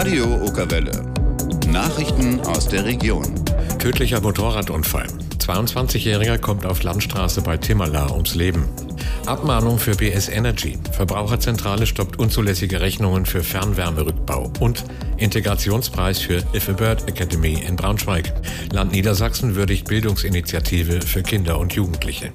Radio Okerwelle. Nachrichten aus der Region. Tödlicher Motorradunfall. 22-Jähriger kommt auf Landstraße bei Timmerla ums Leben. Abmahnung für BS Energy. Verbraucherzentrale stoppt unzulässige Rechnungen für Fernwärmerückbau. Und Integrationspreis für If a Bird Academy in Braunschweig. Land Niedersachsen würdigt Bildungsinitiative für Kinder und Jugendliche.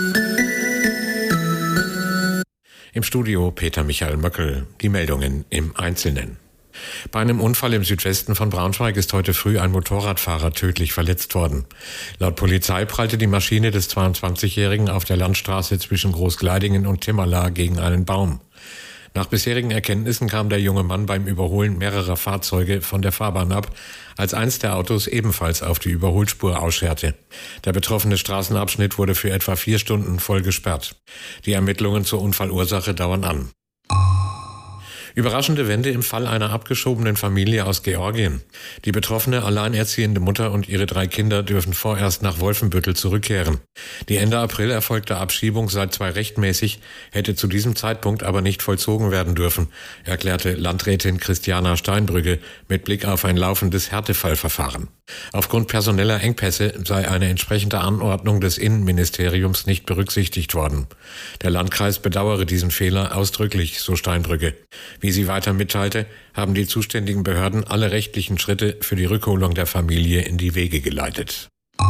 Im Studio Peter Michael Möckel. Die Meldungen im Einzelnen. Bei einem Unfall im Südwesten von Braunschweig ist heute früh ein Motorradfahrer tödlich verletzt worden. Laut Polizei prallte die Maschine des 22-Jährigen auf der Landstraße zwischen Großgleidingen und Timmerla gegen einen Baum. Nach bisherigen Erkenntnissen kam der junge Mann beim Überholen mehrerer Fahrzeuge von der Fahrbahn ab, als eins der Autos ebenfalls auf die Überholspur ausscherte. Der betroffene Straßenabschnitt wurde für etwa 4 Stunden voll gesperrt. Die Ermittlungen zur Unfallursache dauern an. Überraschende Wende im Fall einer abgeschobenen Familie aus Georgien. Die betroffene alleinerziehende Mutter und ihre 3 Kinder dürfen vorerst nach Wolfenbüttel zurückkehren. Die Ende April erfolgte Abschiebung sei zwar rechtmäßig, hätte zu diesem Zeitpunkt aber nicht vollzogen werden dürfen, erklärte Landrätin Christiana Steinbrügge mit Blick auf ein laufendes Härtefallverfahren. Aufgrund personeller Engpässe sei eine entsprechende Anordnung des Innenministeriums nicht berücksichtigt worden. Der Landkreis bedauere diesen Fehler ausdrücklich, so Steinbrügge. Wie sie weiter mitteilte, haben die zuständigen Behörden alle rechtlichen Schritte für die Rückholung der Familie in die Wege geleitet.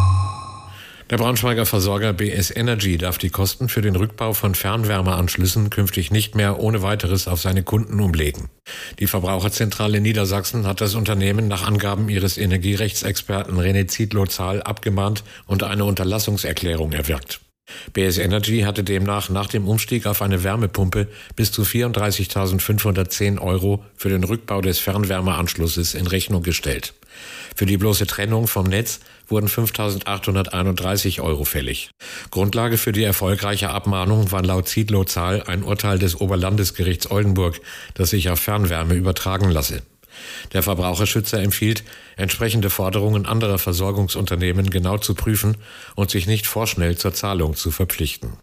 Der Braunschweiger Versorger BS Energy darf die Kosten für den Rückbau von Fernwärmeanschlüssen künftig nicht mehr ohne weiteres auf seine Kunden umlegen. Die Verbraucherzentrale Niedersachsen hat das Unternehmen nach Angaben ihres Energierechtsexperten René Zietlow-Zahl abgemahnt und eine Unterlassungserklärung erwirkt. BS Energy hatte demnach nach dem Umstieg auf eine Wärmepumpe bis zu 34.510 € für den Rückbau des Fernwärmeanschlusses in Rechnung gestellt. Für die bloße Trennung vom Netz wurden 5.831 € fällig. Grundlage für die erfolgreiche Abmahnung war laut Zietlow-Zahl ein Urteil des Oberlandesgerichts Oldenburg, das sich auf Fernwärme übertragen lasse. Der Verbraucherschützer empfiehlt, entsprechende Forderungen anderer Versorgungsunternehmen genau zu prüfen und sich nicht vorschnell zur Zahlung zu verpflichten.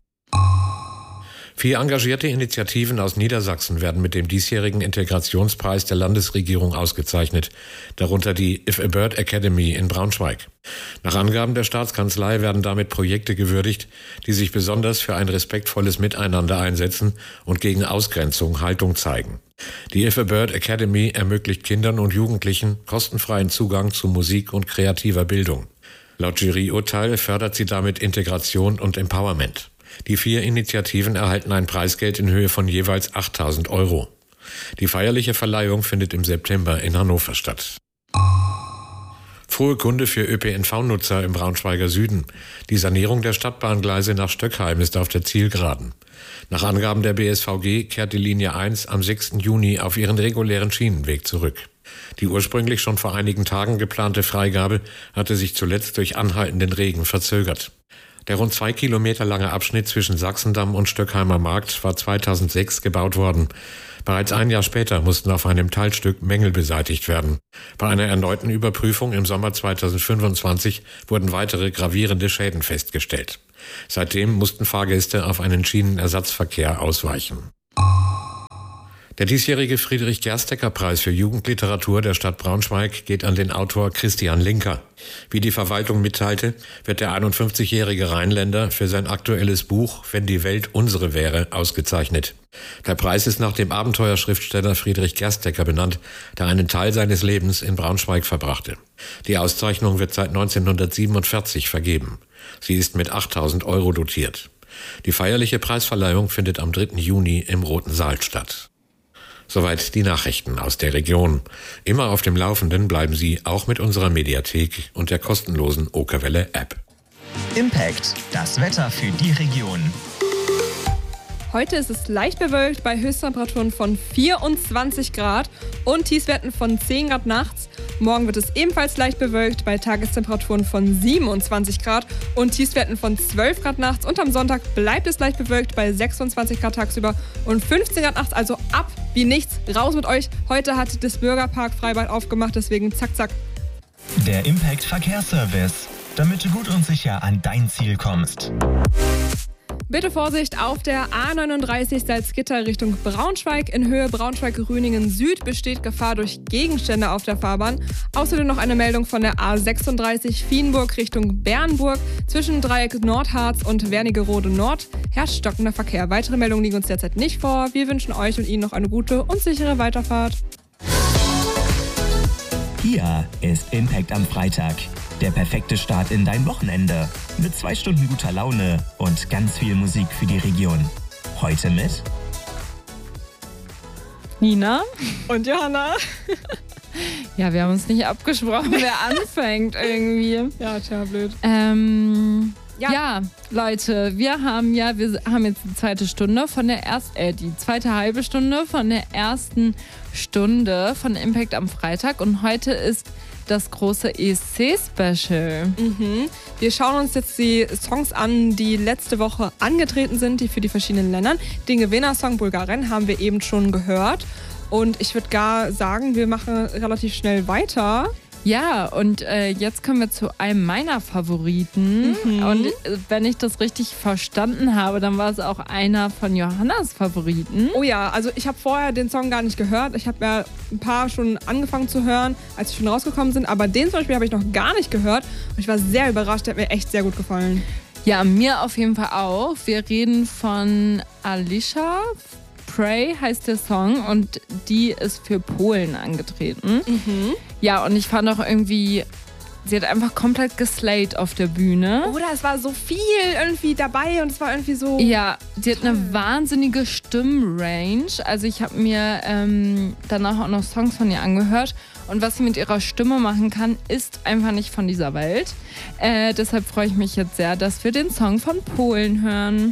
4 engagierte Initiativen aus Niedersachsen werden mit dem diesjährigen Integrationspreis der Landesregierung ausgezeichnet, darunter die If a Bird Academy in Braunschweig. Nach Angaben der Staatskanzlei werden damit Projekte gewürdigt, die sich besonders für ein respektvolles Miteinander einsetzen und gegen Ausgrenzung Haltung zeigen. Die If a Bird Academy ermöglicht Kindern und Jugendlichen kostenfreien Zugang zu Musik und kreativer Bildung. Laut Juryurteil fördert sie damit Integration und Empowerment. Die 4 Initiativen erhalten ein Preisgeld in Höhe von jeweils 8.000 €. Die feierliche Verleihung findet im September in Hannover statt. Frohe Kunde für ÖPNV-Nutzer im Braunschweiger Süden. Die Sanierung der Stadtbahngleise nach Stöckheim ist auf der Zielgeraden. Nach Angaben der BSVG kehrt die Linie 1 am 6. Juni auf ihren regulären Schienenweg zurück. Die ursprünglich schon vor einigen Tagen geplante Freigabe hatte sich zuletzt durch anhaltenden Regen verzögert. Der rund 2 Kilometer lange Abschnitt zwischen Sachsendamm und Stöckheimer Markt war 2006 gebaut worden. Bereits ein Jahr später mussten auf einem Teilstück Mängel beseitigt werden. Bei einer erneuten Überprüfung im Sommer 2025 wurden weitere gravierende Schäden festgestellt. Seitdem mussten Fahrgäste auf einen Schienenersatzverkehr ausweichen. Der diesjährige Friedrich-Gerstecker-Preis für Jugendliteratur der Stadt Braunschweig geht an den Autor Christian Linker. Wie die Verwaltung mitteilte, wird der 51-jährige Rheinländer für sein aktuelles Buch »Wenn die Welt unsere wäre« ausgezeichnet. Der Preis ist nach dem Abenteuerschriftsteller Friedrich Gerstecker benannt, der einen Teil seines Lebens in Braunschweig verbrachte. Die Auszeichnung wird seit 1947 vergeben. Sie ist mit 8.000 € dotiert. Die feierliche Preisverleihung findet am 3. Juni im Roten Saal statt. Soweit die Nachrichten aus der Region. Immer auf dem Laufenden bleiben Sie auch mit unserer Mediathek und der kostenlosen Okerwelle-App. Impact, das Wetter für die Region. Heute ist es leicht bewölkt bei Höchsttemperaturen von 24 Grad und Tiefstwerten von 10 Grad nachts. Morgen wird es ebenfalls leicht bewölkt bei Tagestemperaturen von 27 Grad und Tiefstwerten von 12 Grad nachts. Und am Sonntag bleibt es leicht bewölkt bei 26 Grad tagsüber und 15 Grad nachts. Also ab wie nichts, raus mit euch. Heute hat das Bürgerpark Freibad aufgemacht, deswegen zack, zack. Der Impact Verkehrsservice, damit du gut und sicher an dein Ziel kommst. Bitte Vorsicht auf der A39 Salzgitter Richtung Braunschweig. In Höhe Braunschweig-Rüningen Süd besteht Gefahr durch Gegenstände auf der Fahrbahn. Außerdem noch eine Meldung von der A36 Vienburg Richtung Bernburg. Zwischen Dreieck Nordharz und Wernigerode Nord herrscht stockender Verkehr. Weitere Meldungen liegen uns derzeit nicht vor. Wir wünschen euch und Ihnen noch eine gute und sichere Weiterfahrt. Hier ist Impact am Freitag. Der perfekte Start in dein Wochenende. Mit 2 Stunden guter Laune und ganz viel Musik für die Region. Heute mit Nina Und Johanna. Ja, wir haben uns nicht abgesprochen, wer anfängt irgendwie. Ja, tja, blöd. Ja, Leute, wir haben jetzt die zweite Stunde von der die zweite halbe Stunde von der ersten Stunde von Impact am Freitag und heute ist das große ESC-Special. Wir schauen uns jetzt die Songs an, die letzte Woche angetreten sind, die für die verschiedenen Länder. Den Gewinnersong Bulgarien haben wir eben schon gehört. Und ich würde gar sagen, wir machen relativ schnell weiter. Ja, und jetzt kommen wir zu einem meiner Favoriten. Und wenn ich das richtig verstanden habe, dann war es auch einer von Johannas Favoriten. Oh ja, also ich habe vorher den Song gar nicht gehört. Ich habe ja ein paar schon angefangen zu hören, als sie schon rausgekommen sind. Aber den zum Beispiel habe ich noch gar nicht gehört. Und ich war sehr überrascht, der hat mir echt sehr gut gefallen. Ja, mir auf jeden Fall auch. Wir reden von Alicia. Pray heißt der Song und die ist für Polen angetreten. Ja, und ich fand auch irgendwie, sie hat einfach komplett geslayed auf der Bühne. Oder es war so viel irgendwie dabei und es war irgendwie so... Ja, sie hat eine wahnsinnige Stimmrange. Also ich habe mir danach auch noch Songs von ihr angehört. Und was sie mit ihrer Stimme machen kann, ist einfach nicht von dieser Welt. Deshalb freue ich mich jetzt sehr, dass wir den Song von Polen hören.